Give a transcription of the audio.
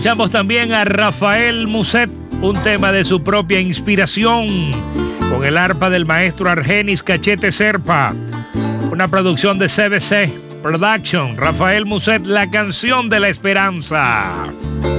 Escuchamos también a Rafael Muset, un tema de su propia inspiración, con el arpa del maestro Argenis Cachete Serpa, una producción de CBC Production. Rafael Muset, La Canción de la Esperanza.